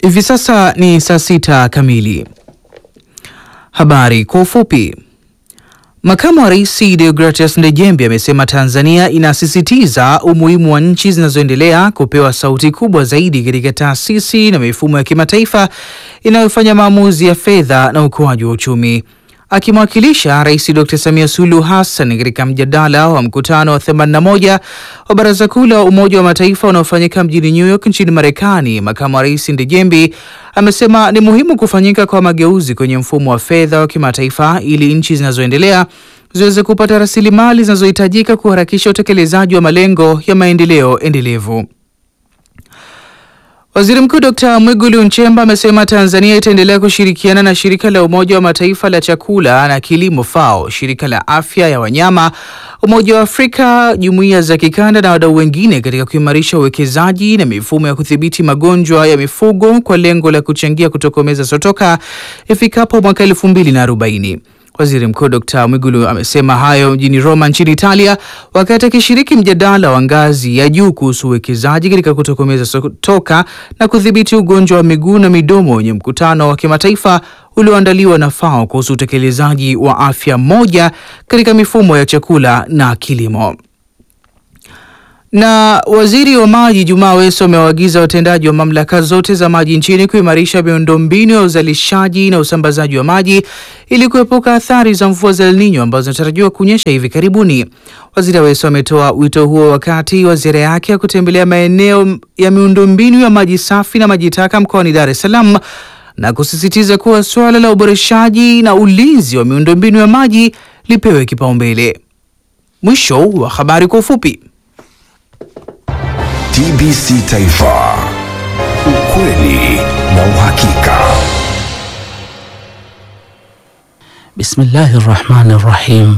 Hivi sasa ni saa 6 kamili. Habari kwa ufupi. Makamu wa Rais Deogratias Ndejembi amesema Tanzania inasisitiza umuhimu wa nchi zinazoendelea kupewa sauti kubwa zaidi katika taasisi na mifumo ya kimataifa inayofanya maamuzi ya fedha na ukuaji wa uchumi. Akimwakilisha Rais Dr. Samia Suluhu Hassan katika mjadala wa mkutano wa 81 wa Baraza Kuu la Umoja wa Mataifa unaofanyika mjini New York nchini Marekani, Makamu wa Rais Ndejembi amesema ni muhimu kufanyika kwa mageuzi kwenye mfumo wa fedha wa kimataifa ili nchi zinazoendelea ziweze kupata rasilimali zinazohitajika kuharakisha utekelezaji wa malengo ya maendeleo endelevu. Waziri Mkuu Dr. Mwigulu Nchemba amesema Tanzania itaendelea kushirikiana na Shirika la Umoja wa Mataifa la Chakula na Kilimo FAO, Shirika la Afya ya Wanyama, Umoja wa Afrika, jumuiya za kikanda na wadau wengine katika kuimarisha uwekezaji na mifumo ya kudhibiti magonjwa ya mifugo kwa lengo la kuchangia kutokomeza sotoka ifikapo mwaka 2040. Waziri Mkuu Dr. Mwigulu amesema hayo mjini Roma nchini Italia wakati akishiriki mjadala wa ngazi ya juu kuhusu uwekezaji katika kutokomeza sotoka na kudhibiti ugonjwa wa miguu na midomo wenye mkutano wa kimataifa ulioandaliwa na FAO kuhusu utekelezaji wa afya moja katika mifumo ya chakula na kilimo. Na waziri wa maji Juma Aweso amewaagiza watendaji wa mamlaka zote za maji nchini kuimarisha miundombinu ya uzalishaji na usambazaji wa maji ili kuepuka athari za mvua za El Nino ambazo zinatarajiwa kunyesha hivi karibuni. Waziri Aweso ametoa wito huo wakati wa ziara yake ya kutembelea maeneo ya miundombinu ya maji safi na maji taka mkoani Dar es Salaam na kusisitiza kuwa suala la uboreshaji na ulinzi wa miundombinu ya maji lipewe kipaumbele. Mwisho wa habari kwa ufupi. TBC Taifa, ukweli na uhakika. Bismillahirrahmanirrahim.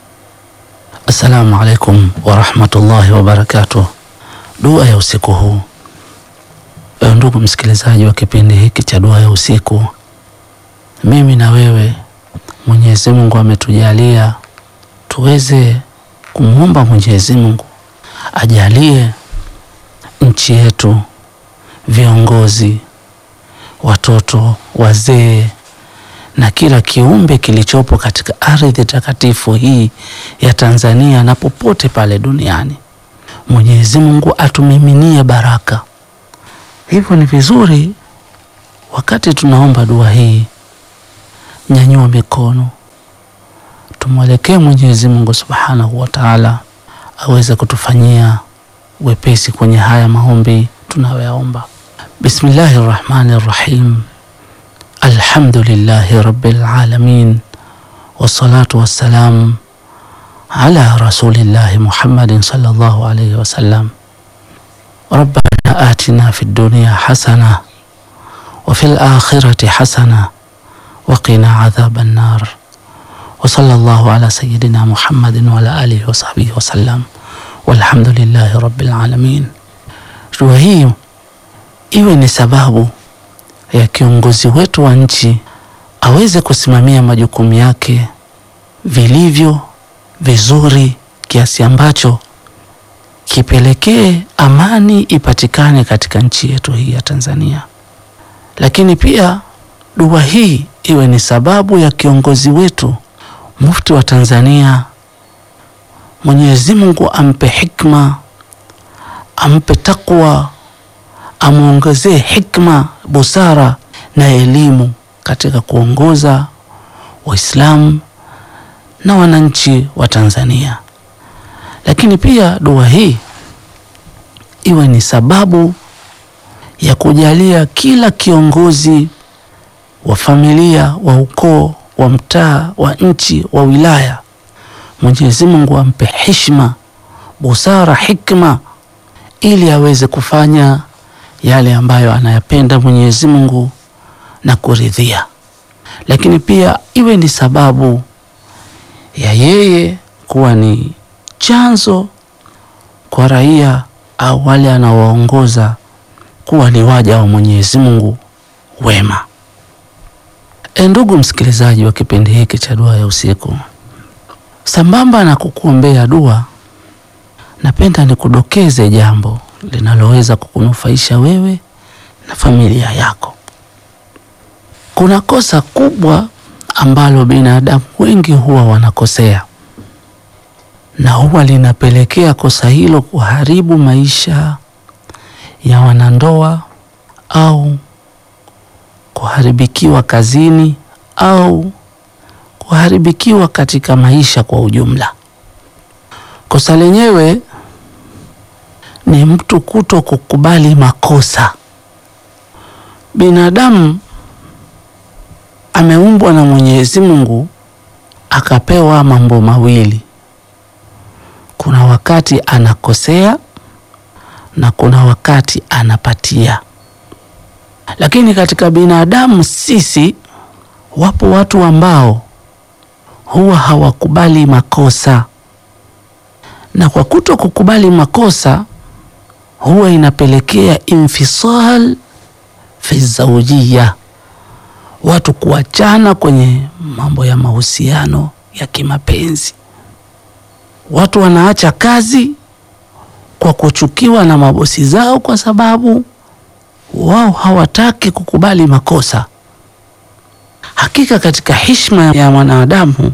Assalamu alaikum wa rahmatullahi wa barakatuh. Dua ya usiku huu. Ndugu msikilizaji wa kipindi hiki cha dua ya usiku, mimi na wewe Mwenyezi Mungu ametujalia tuweze kumwomba Mwenyezi Mungu ajalie nchi yetu, viongozi, watoto, wazee na kila kiumbe kilichopo katika ardhi takatifu hii ya Tanzania na popote pale duniani, Mwenyezi Mungu atumiminie baraka. Hivyo ni vizuri wakati tunaomba dua hii, nyanyua mikono, tumwelekee Mwenyezi Mungu Subhanahu wa Ta'ala aweze kutufanyia wepesi kwenye haya maombi tunayoyaomba. Bismillahirrahmanirrahim. Alhamdulillahi rabbil alamin. Wassalatu wassalam ala rasulillahi Muhammadin sallallahu alayhi wasallam. Rabbana atina fid dunya hasana wa fil akhirati hasana wa qina adhaban nar. Wa sallallahu ala sayyidina Muhammadin wa ala alihi wa sahbihi wa sallam. Walhamdulillahi rabbil alamin. Dua hii iwe ni sababu ya kiongozi wetu wa nchi aweze kusimamia majukumu yake vilivyo vizuri kiasi ambacho kipelekee amani ipatikane katika nchi yetu hii ya Tanzania. Lakini pia dua hii iwe ni sababu ya kiongozi wetu Mufti wa Tanzania, Mwenyezi Mungu ampe hikma, ampe takwa, amuongezee hikma, busara na elimu katika kuongoza Waislamu na wananchi wa Tanzania. Lakini pia dua hii iwe ni sababu ya kujalia kila kiongozi wa familia, wa ukoo, wa mtaa, wa nchi, wa wilaya, Mwenyezi Mungu ampe heshima, busara, hikma ili aweze kufanya yale ambayo anayapenda Mwenyezi Mungu na kuridhia. Lakini pia iwe ni sababu ya yeye kuwa ni chanzo kwa raia au wale anaowaongoza kuwa ni waja wa Mwenyezi Mungu wema. Ndugu msikilizaji wa kipindi hiki cha dua ya usiku, sambamba na kukuombea dua, napenda nikudokeze jambo linaloweza kukunufaisha wewe na familia yako. Kuna kosa kubwa ambalo binadamu wengi huwa wanakosea, na huwa linapelekea kosa hilo kuharibu maisha ya wanandoa au kuharibikiwa kazini au kuharibikiwa katika maisha kwa ujumla. Kosa lenyewe ni mtu kuto kukubali makosa. Binadamu ameumbwa na Mwenyezi Mungu akapewa mambo mawili. Kuna wakati anakosea na kuna wakati anapatia. Lakini katika binadamu sisi, wapo watu ambao huwa hawakubali makosa, na kwa kuto kukubali makosa huwa inapelekea infisal fi zawjiyya, watu kuachana kwenye mambo ya mahusiano ya kimapenzi. Watu wanaacha kazi kwa kuchukiwa na mabosi zao kwa sababu wao hawataki kukubali makosa. Hakika katika heshima ya mwanadamu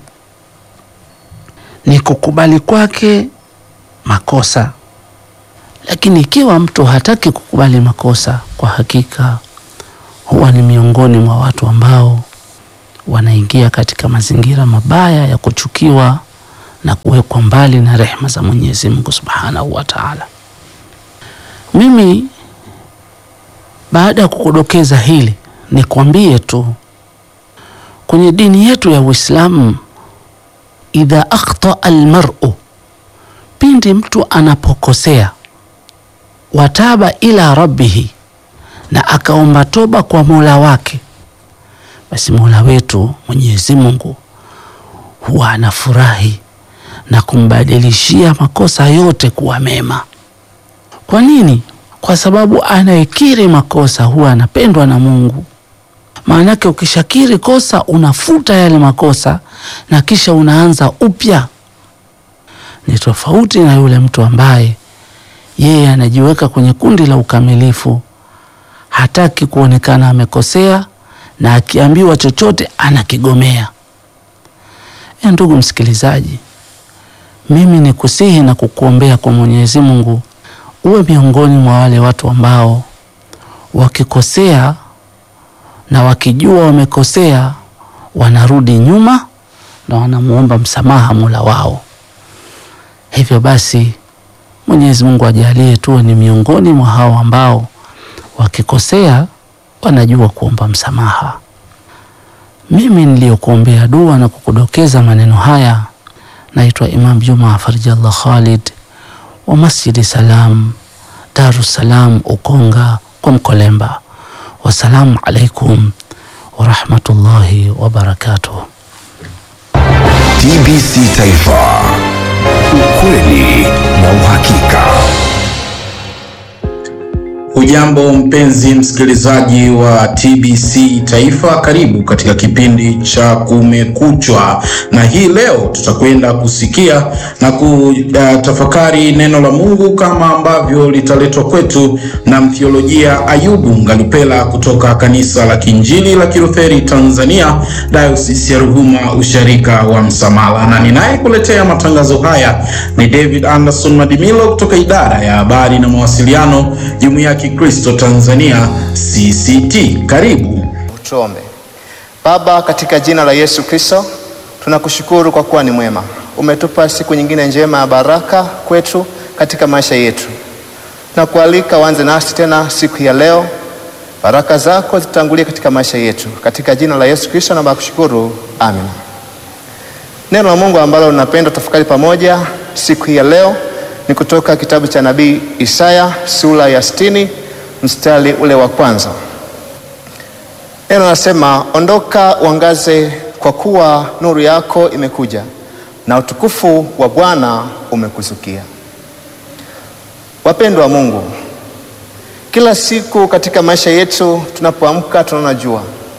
ni kukubali kwake makosa, lakini ikiwa mtu hataki kukubali makosa, kwa hakika huwa ni miongoni mwa watu ambao wanaingia katika mazingira mabaya ya kuchukiwa na kuwekwa mbali na rehema za Mwenyezi Mungu Subhanahu wa Ta'ala. Mimi baada ya kukudokeza hili, nikwambie tu kwenye dini yetu ya Uislamu, idha akhta almar'u, pindi mtu anapokosea, wataba ila rabbihi, na akaomba toba kwa Mola wake, basi Mola wetu Mwenyezi Mungu huwa anafurahi na kumbadilishia makosa yote kuwa mema. Kwa nini? Kwa sababu anayekiri makosa huwa anapendwa na Mungu. Maanake ukishakiri kosa unafuta yale makosa na kisha unaanza upya. Ni tofauti na yule mtu ambaye yeye anajiweka kwenye kundi la ukamilifu, hataki kuonekana amekosea, na akiambiwa chochote anakigomea. Ndugu msikilizaji, mimi nikusihi na kukuombea kwa Mwenyezi Mungu uwe miongoni mwa wale watu ambao wakikosea na wakijua wamekosea wanarudi nyuma na wanamuomba msamaha Mola wao. Hivyo basi Mwenyezi Mungu ajalie tuwe ni miongoni mwa hao ambao wakikosea wanajua kuomba msamaha. Mimi niliyokuombea dua na kukudokeza maneno haya naitwa Imam Juma Farjallah Khalid wa Masjidi Salam, Darus Salam, Ukonga kwa Mkolemba. Wassalamu alaikum wa rahmatullahi wa barakatuh. TBC Taifa, ukweli na uhakika. Hujambo mpenzi msikilizaji wa TBC Taifa, karibu katika kipindi cha Kumekuchwa, na hii leo tutakwenda kusikia na kutafakari neno la Mungu kama ambavyo litaletwa kwetu na mtheolojia Ayubu Ngalupela kutoka kanisa la Kiinjili la Kilutheri Tanzania, Dayosisi ya Ruvuma, usharika wa Msamala. Na ninayekuletea matangazo haya ni David Anderson Madimilo kutoka idara ya habari na mawasiliano, Jumuiya Kristo Tanzania CCT. Karibu. Tuombe. Baba, katika jina la Yesu Kristo, tunakushukuru kwa kuwa ni mwema. Umetupa siku nyingine njema ya baraka kwetu katika maisha yetu. Tunakualika uanze nasi tena siku ya leo. Baraka zako zitangulie katika maisha yetu. Katika jina la Yesu Kristo naomba kushukuru. Amen. Neno la Mungu ambalo tunapenda tafakari pamoja siku ya leo ni kutoka kitabu cha Nabii Isaya sura ya 60 mstari ule wa kwanza. Neno nasema, ondoka uangaze, kwa kuwa nuru yako imekuja na utukufu wa Bwana umekuzukia. Wapendwa wa Mungu, kila siku katika maisha yetu tunapoamka tunaona jua.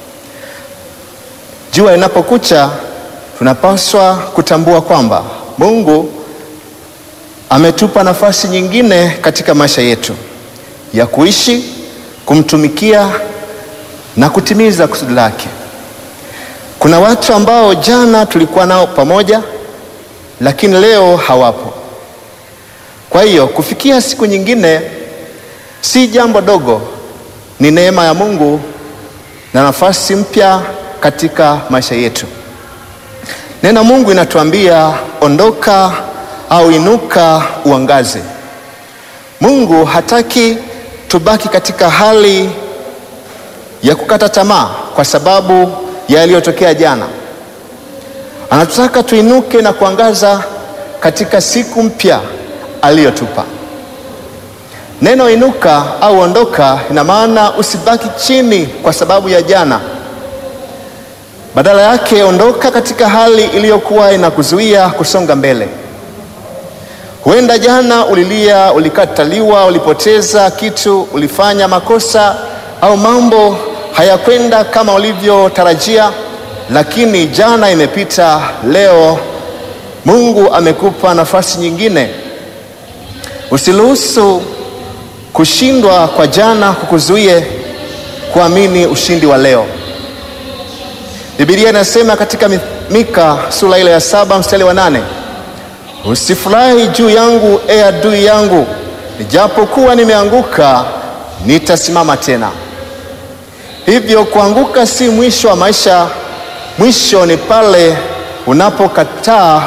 Jua linapokucha tunapaswa kutambua kwamba Mungu ametupa nafasi nyingine katika maisha yetu ya kuishi kumtumikia na kutimiza kusudi lake. Kuna watu ambao jana tulikuwa nao pamoja, lakini leo hawapo. Kwa hiyo kufikia siku nyingine si jambo dogo, ni neema ya Mungu na nafasi mpya katika maisha yetu. Neno Mungu inatuambia ondoka au inuka uangaze. Mungu hataki tubaki katika hali ya kukata tamaa kwa sababu ya yaliyotokea jana. Anataka tuinuke na kuangaza katika siku mpya aliyotupa. Neno inuka au ondoka ina maana usibaki chini kwa sababu ya jana. Badala yake ondoka katika hali iliyokuwa inakuzuia kusonga mbele. Huenda jana ulilia, ulikataliwa, ulipoteza kitu, ulifanya makosa au mambo hayakwenda kama ulivyotarajia, lakini jana imepita. Leo Mungu amekupa nafasi nyingine. Usiruhusu kushindwa kwa jana kukuzuie kuamini ushindi wa leo. Biblia inasema katika Mika sura ile ya 7 mstari wa 8, usifurahi juu yangu adui yangu, nijapokuwa nimeanguka nitasimama tena. Hivyo kuanguka si mwisho wa maisha. Mwisho ni pale unapokataa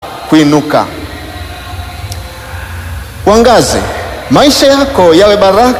kuinuka. Uangaze, maisha yako yawe baraka